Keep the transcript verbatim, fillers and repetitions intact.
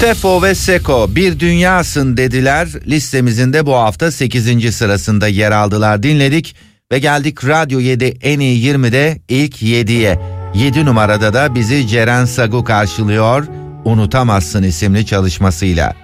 Tefo ve Seko bir dünyasın dediler. Listemizin de bu hafta sekizinci sırasında yer aldılar, dinledik ve geldik Radyo yedi en iyi yirmide ilk yediye. yedi numarada da bizi Ceren Sagu karşılıyor. Unutamazsın isimli çalışmasıyla.